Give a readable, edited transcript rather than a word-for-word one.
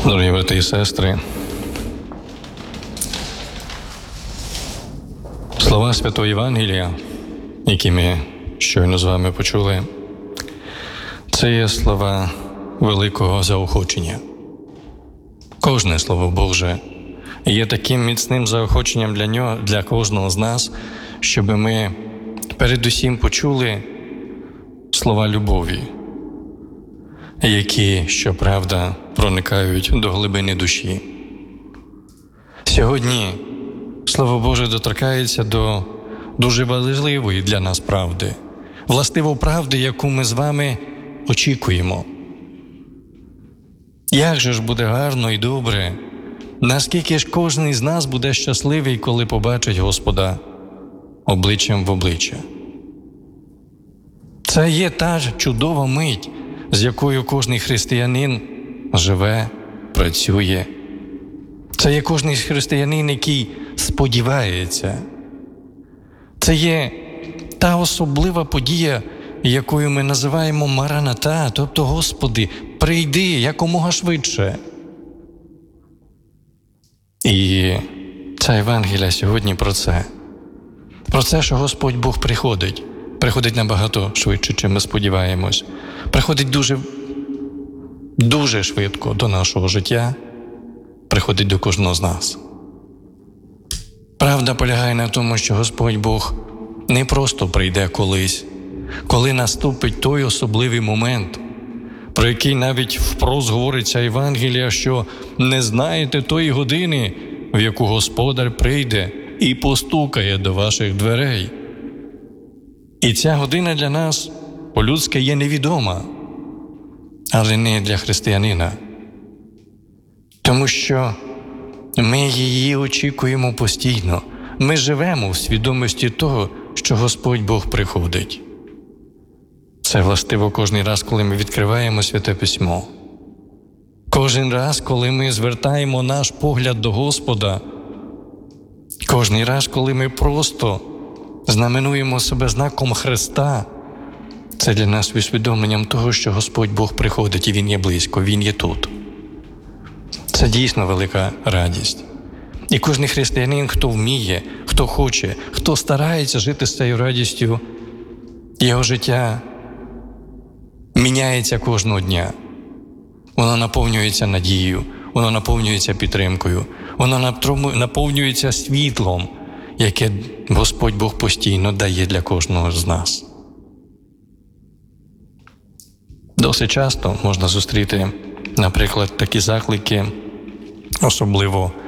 Дорогі брати і сестри, слова Святого Євангелія, які ми щойно з вами почули, це є слова великого заохочення. Кожне Слово Боже є таким міцним заохоченням для кожного з нас, щоб ми передусім почули слова любові, які, щоправда, проникають до глибини душі. Сьогодні Слово Боже доторкається до дуже важливої для нас правди, властиво правди, яку ми з вами очікуємо. Як же ж буде гарно і добре, наскільки ж кожен із нас буде щасливий, коли побачить Господа обличчям в обличчя. Це є та чудова мить, з якою кожний християнин живе, працює. Це є кожний християнин, який сподівається. Це є та особлива подія, якою ми називаємо Мараната, тобто «Господи, прийди якомога швидше». І ця Євангелія сьогодні про це. Про це, що Господь Бог приходить. Приходить набагато швидше, чим ми сподіваємось. Приходить дуже швидко до нашого життя. Приходить до кожного з нас. Правда полягає на тому, що Господь Бог не просто прийде колись, коли наступить той особливий момент, про який навіть впрост говориться Євангелія, що не знаєте тої години, в яку Господар прийде і постукає до ваших дверей. І ця година для нас, по-людськи, є невідома, але не для християнина. Тому що ми її очікуємо постійно. Ми живемо в свідомості того, що Господь Бог приходить. Це властиво кожен раз, коли ми відкриваємо Святе Письмо. Кожен раз, коли ми звертаємо наш погляд до Господа. Кожен раз, коли ми просто знаменуємо себе знаком Христа. Це для нас усвідомленням того, що Господь Бог приходить і Він є близько, Він є тут. Це дійсно велика радість. І кожен християнин, хто вміє, хто хоче, хто старається жити з цією радістю, його життя міняється кожного дня. Воно наповнюється надією, воно наповнюється підтримкою, воно наповнюється світлом, яке Господь Бог постійно дає для кожного з нас. Досить часто можна зустріти, наприклад, такі заклики, особливо